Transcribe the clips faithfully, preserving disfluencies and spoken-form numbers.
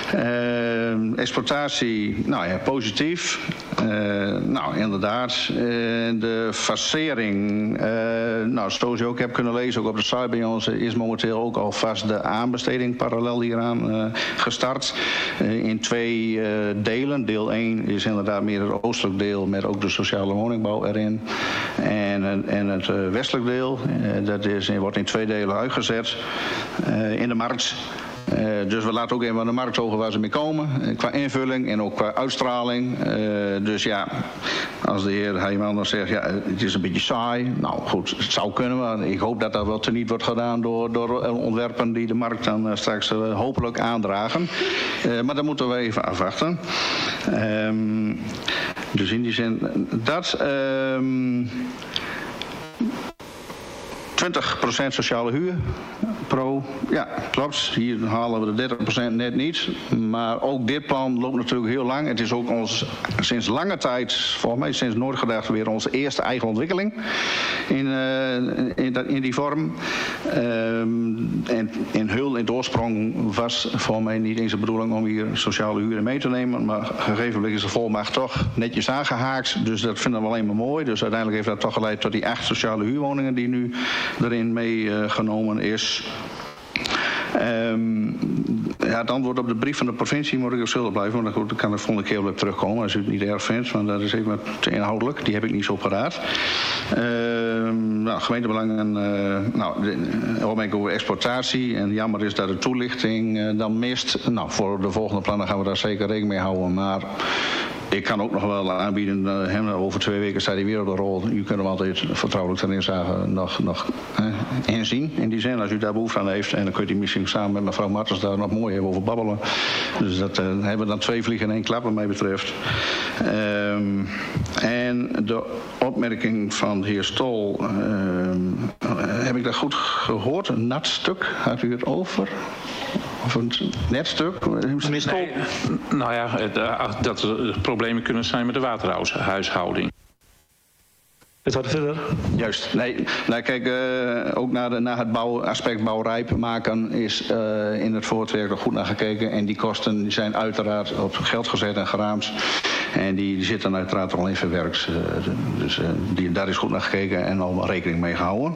Uh, exploitatie, nou ja, positief. Uh, nou, inderdaad. Uh, de facering, uh, nou, zoals je ook hebt kunnen lezen, ook op de site bij ons, is momenteel ook alvast de aanbesteding parallel hieraan uh, gestart. Uh, in twee uh, delen. Deel één is inderdaad meer het oostelijk deel met ook de sociale woningbouw erin. En, en het uh, westelijk deel, uh, dat is, wordt in twee delen uitgezet uh, in de markt. Uh, dus we laten ook even aan de markt horen waar ze mee komen. Uh, qua invulling en ook qua uitstraling. Uh, dus ja, als de heer Heijman dan zegt, ja, het is een beetje saai. Nou goed, het zou kunnen, maar ik hoop dat dat wel teniet wordt gedaan door, door ontwerpen die de markt dan uh, straks uh, hopelijk aandragen. Uh, maar dat moeten we even afwachten. Um, dus in die zin, dat... Um, twintig procent sociale huur, pro, ja, klopt. Hier halen we de dertig procent net niet. Maar ook dit plan loopt natuurlijk heel lang. Het is ook ons sinds lange tijd, volgens mij sinds nooit gedacht, weer onze eerste eigen ontwikkeling in, uh, in, dat, in die vorm. Um, en in Heul, in de oorsprong, was voor mij niet eens de bedoeling om hier sociale huren mee te nemen. Maar gegevenlijk is de volmacht toch netjes aangehaakt. Dus dat vinden we alleen maar mooi. Dus uiteindelijk heeft dat toch geleid tot die acht sociale huurwoningen die nu erin meegenomen uh, is. Um, ja, het antwoord op de brief van de provincie moet ik ook zullen blijven, want dan kan ik volgende keer wel op terugkomen als u het niet erg vindt, want dat is even te inhoudelijk, die heb ik niet zo paraat. Um, nou, gemeentebelangen, uh, nou, de opmerking over exploitatie, en jammer is dat de toelichting uh, dan mist. Nou, voor de volgende plannen gaan we daar zeker rekening mee houden, maar ik kan ook nog wel aanbieden, uh, hem over twee weken staat hij weer op de rol. U kunt hem altijd vertrouwelijk ten inzage nog, nog uh, inzien. In die zin, als u daar behoefte aan heeft. En dan kunt u misschien samen met mevrouw Martens daar nog mooi even over babbelen. Dus dat uh, hebben we dan twee vliegen in één klap wat mij betreft. Um, en de opmerking van de heer Stol. Um, heb ik dat goed gehoord? Een nat stuk, had u het over? Of een net stuk? Nee, nou ja, dat er problemen kunnen zijn met de waterhuishouding. Het wordt verder. Juist. Nee, nou kijk, uh, ook naar, de, naar het bouw, aspect bouwrijp maken is uh, in het voortwerk er goed naar gekeken. En die kosten die zijn uiteraard op geld gezet en geraamd. En die, die zitten uiteraard al in verwerkt. Uh, dus uh, die, daar is goed naar gekeken en al rekening mee gehouden.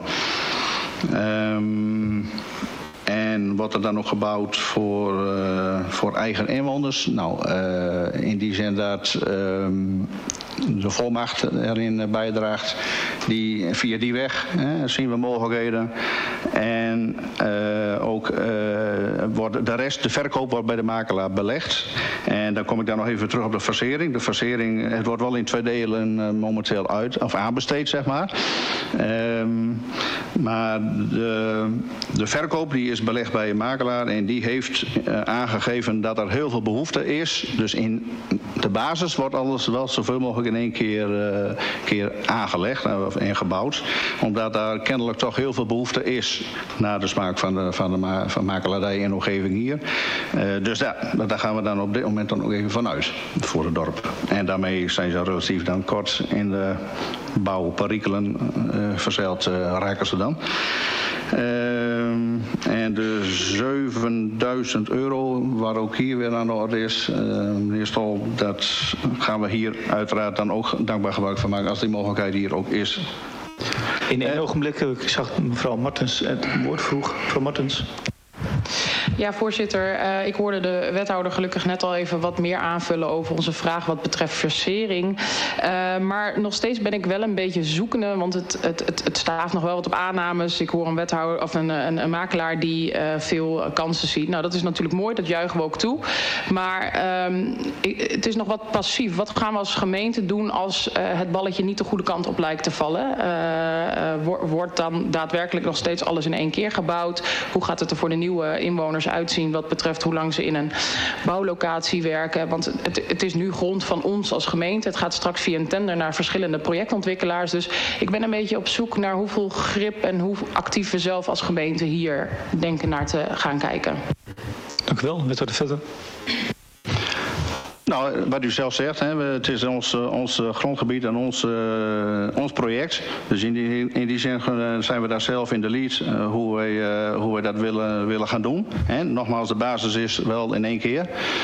Um, En wordt er dan nog gebouwd voor, uh, voor eigen inwoners? Nou, uh, in die zin dat uh, de volmacht erin bijdraagt. Die, via die weg hè, zien we mogelijkheden. En uh, ook uh, wordt de rest, de verkoop wordt bij de makelaar belegd. En dan kom ik daar nog even terug op de fasering. De fasering, het wordt wel in twee delen uh, momenteel uit, of aanbesteed, zeg maar. Um, maar de, de verkoop die is belegd bij een makelaar en die heeft uh, aangegeven dat er heel veel behoefte is. Dus in de basis wordt alles wel zoveel mogelijk in één keer, uh, keer aangelegd of ingebouwd. Omdat daar kennelijk toch heel veel behoefte is naar de smaak van de, van de ma van makelaardij in de omgeving hier. Uh, dus ja, daar gaan we dan op dit moment dan ook even vanuit voor het dorp. En daarmee zijn ze relatief dan kort in de bouwperikelen uh, verzeild uh, raken ze dan. Uh, en de zevenduizend euro, waar ook hier weer aan de orde is, uh, meneer Stol, dat gaan we hier uiteraard dan ook dankbaar gebruik van maken als die mogelijkheid hier ook is. In één uh, ogenblik, ik zag mevrouw Martens het woord vroeg. Mevrouw Martens. Ja, voorzitter. Uh, ik hoorde de wethouder gelukkig net al even wat meer aanvullen over onze vraag wat betreft versering. Uh, maar nog steeds ben ik wel een beetje zoekende, want het, het, het, het staat nog wel wat op aannames. Ik hoor een wethouder of een, een, een makelaar die uh, veel kansen ziet. Nou, dat is natuurlijk mooi, dat juichen we ook toe. Maar um, het is nog wat passief. Wat gaan we als gemeente doen als uh, het balletje niet de goede kant op lijkt te vallen? Uh, uh, wordt dan daadwerkelijk nog steeds alles in één keer gebouwd? Hoe gaat het er voor de nieuwe inwoners uitzien wat betreft hoe lang ze in een bouwlocatie werken? Want het, het is nu grond van ons als gemeente. Het gaat straks via een tender naar verschillende projectontwikkelaars. Dus ik ben een beetje op zoek naar hoeveel grip en hoe actief we zelf als gemeente hier denken naar te gaan kijken. Dank u wel. Wethouder verder. Nou, wat u zelf zegt, hè, het is ons, ons grondgebied en ons, uh, ons project. Dus in die, in die zin zijn we daar zelf in de lead uh, hoe, wij, uh, hoe wij dat willen, willen gaan doen. Hè. Nogmaals, de basis is wel in één keer.